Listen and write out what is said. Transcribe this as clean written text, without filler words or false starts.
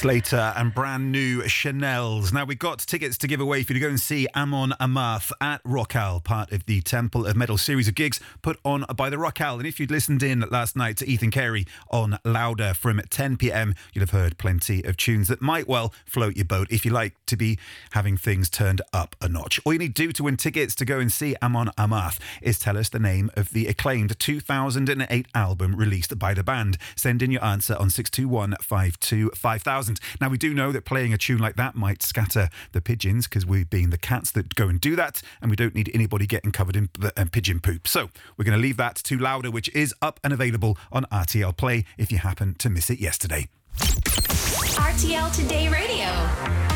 Slater and brand new Chanel's. Now, we've got tickets to give away for you to go and see Amon Amarth at Rock Owl, part of the Temple of Metal series of gigs put on by the Rock Owl. And if you'd listened in last night to Ethan Carey on Louder from 10 p.m, you'll have heard plenty of tunes that might well float your boat if you like to be having things turned up a notch. All you need to do to win tickets to go and see Amon Amarth is tell us the name of the acclaimed 2008 album released by the band. Send in your answer on 621 5000. Now, we do know that playing a tune like that might scatter the pigeons, because we've been the cats that go and do that, and we don't need anybody getting covered in pigeon poop. So we're going to leave that to Louder, which is up and available on RTL Play if you happen to miss it yesterday. RTL Today Radio.